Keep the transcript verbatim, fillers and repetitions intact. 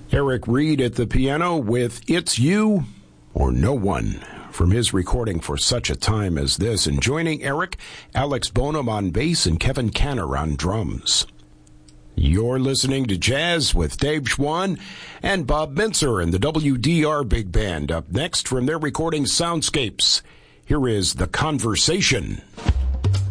Eric Reed at the piano with It's You or No One from his recording For Such a Time as This. And joining Eric, Alex Bonham on bass and Kevin Canner on drums. You're listening to Jazz with Dave Schwann and Bob Mintzer and the W D R Big Band. Up next from their recording Soundscapes, here is The Conversation.